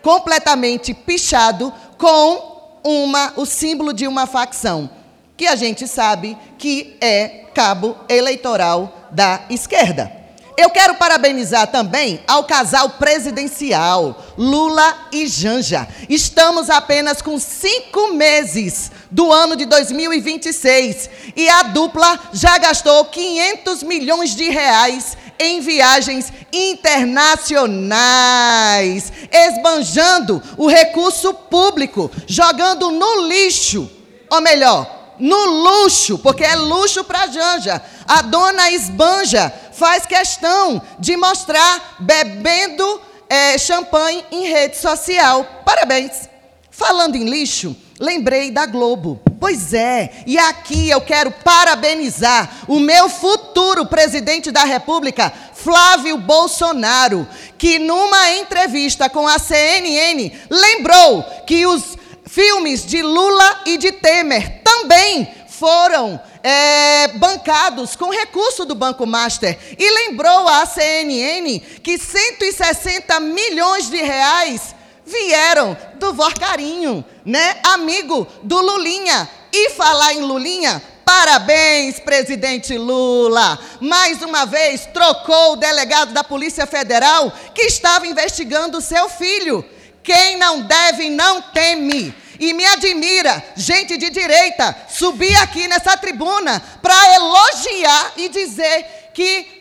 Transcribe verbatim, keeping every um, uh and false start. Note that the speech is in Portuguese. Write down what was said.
completamente pichado com uma, o símbolo de uma facção, que a gente sabe que é cabo eleitoral da esquerda. Eu quero parabenizar também ao casal presidencial, Lula e Janja. Estamos apenas com cinco meses do ano de dois mil e vinte e seis e a dupla já gastou quinhentos milhões de reais em viagens internacionais, esbanjando o recurso público, jogando no lixo, ou melhor, no luxo, porque é luxo para a Janja. A dona esbanja faz questão de mostrar bebendo é, champanhe em rede social. Parabéns. Falando em lixo, lembrei da Globo. Pois é, e aqui eu quero parabenizar o meu futuro presidente da República, Flávio Bolsonaro, que numa entrevista com a C N N lembrou que os filmes de Lula e de Temer também foram é, bancados com recurso do Banco Master. E lembrou à C N N que cento e sessenta milhões de reais vieram do Vorcarinho, né? Amigo do Lulinha. E falar em Lulinha, parabéns, presidente Lula. Mais uma vez, trocou o delegado da Polícia Federal que estava investigando o seu filho. Quem não deve, não teme. E me admira, gente de direita, subir aqui nessa tribuna para elogiar e dizer que